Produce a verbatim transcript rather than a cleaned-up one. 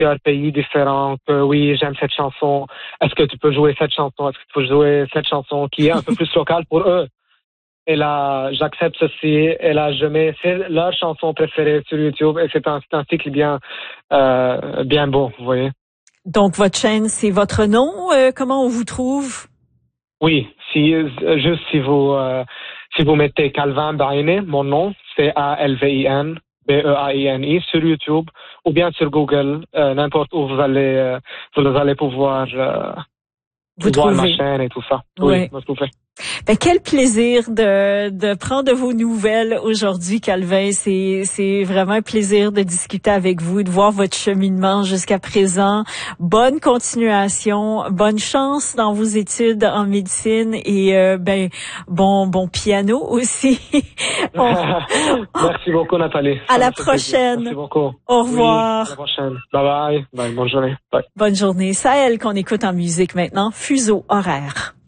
plusieurs pays différents, que oui, j'aime cette chanson. Est-ce que tu peux jouer cette chanson? Est-ce que tu peux jouer cette chanson qui est un peu plus locale pour eux? Et là, j'accepte ceci. Et là, je mets c'est leur chanson préférée sur YouTube. Et c'est un, c'est un cycle bien, euh, bien beau, vous voyez. Donc, votre chaîne, c'est votre nom. Euh, comment on vous trouve? Oui, si euh, juste si vous euh, si vous mettez Calvin Baïné, mon nom, c'est A L V I N B E A I N I sur YouTube ou bien sur Google, euh, n'importe où vous allez euh, vous allez pouvoir euh, Vous voir ma trouvez. chaîne et tout ça. Oui. Oui, vous pouvez. Ben, quel plaisir de, de prendre vos nouvelles aujourd'hui, Calvin. C'est, c'est vraiment un plaisir de discuter avec vous, de voir votre cheminement jusqu'à présent. Bonne continuation, bonne chance dans vos études en médecine et euh, ben bon bon piano aussi. On... Merci beaucoup, Nathalie. À Ça la me fait plaisir. prochaine. Merci beaucoup. Au Oui, revoir. à la prochaine. Bye bye. Bye. Bonne journée. Bye. Bonne journée. C'est à elle qu'on écoute en musique maintenant. Fuseau horaire.